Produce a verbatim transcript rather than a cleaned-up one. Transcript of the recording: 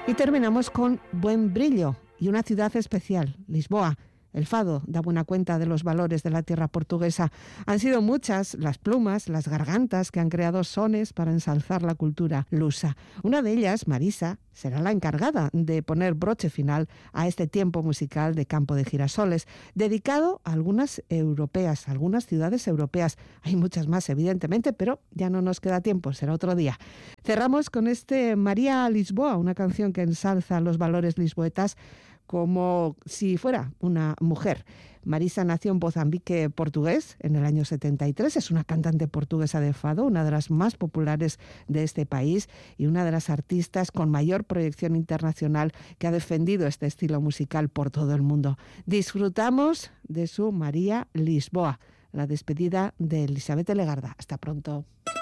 Y terminamos con Buen Brillo y una ciudad especial, Lisboa. El fado da buena cuenta de los valores de la tierra portuguesa. Han sido muchas las plumas, las gargantas que han creado sones para ensalzar la cultura lusa. Una de ellas, Marisa, será la encargada de poner broche final a este tiempo musical de Campo de Girasoles, dedicado a algunas europeas, a algunas ciudades europeas. Hay muchas más, evidentemente, pero ya no nos queda tiempo, será otro día. Cerramos con este María Lisboa, una canción que ensalza los valores lisboetas como si fuera una mujer. Marisa nació en Mozambique, portugués, en el año setenta y tres. Es una cantante portuguesa de fado, una de las más populares de este país y una de las artistas con mayor proyección internacional que ha defendido este estilo musical por todo el mundo. Disfrutamos de su María Lisboa, la despedida de Elizabeth Legarda. Hasta pronto.